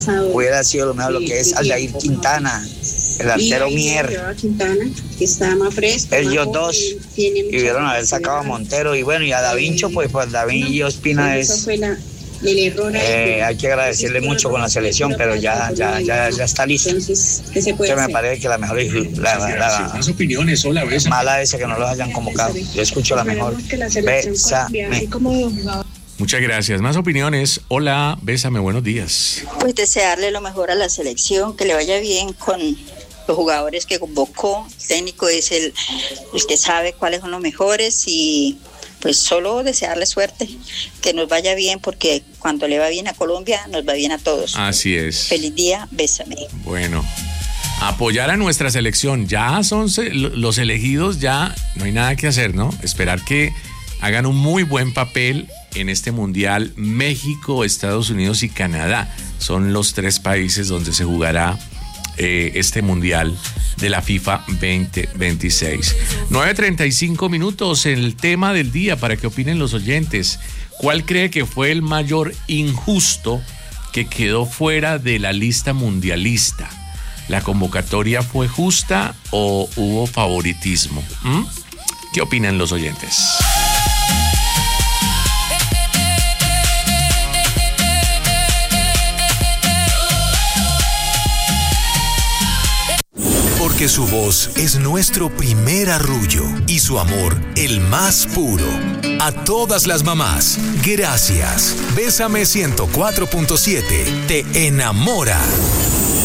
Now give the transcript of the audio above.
hubiera sido lo mejor, lo que es Aldair Quintana, el arquero Mier. Quintana, que está más fresco. Ellos dos, y vieron haber sacado a Montero, y bueno, y a Davincho, pues David Ospina es... hay que agradecerle mucho con la selección, pero ya está listo. Entonces me parece que la mejor Más opiniones, hola, Besa. mala es que no los hayan convocado. Yo escucho la mejor. Bésame. Muchas gracias. Más opiniones. Hola, Bésame, buenos días. Pues desearle lo mejor a la selección, que le vaya bien con los jugadores que convocó. El técnico es el que sabe cuáles son los mejores y pues solo desearle suerte, que nos vaya bien, porque cuando le va bien a Colombia, nos va bien a todos. Así es. Feliz día, bésame. Bueno, apoyar a nuestra selección. Ya son los elegidos, ya no hay nada que hacer, ¿no? Esperar que hagan un muy buen papel en este mundial. México, Estados Unidos y Canadá son los 3 países donde se jugará este mundial de la FIFA 2026. 9:35 minutos, el tema del día para que opinen los oyentes. ¿Cuál cree que fue el mayor injusto que quedó fuera de la lista mundialista? ¿La convocatoria fue justa o hubo favoritismo? ¿Qué opinan los oyentes? Porque su voz es nuestro primer arrullo y su amor el más puro. A todas las mamás, gracias. Bésame 104.7 te enamora.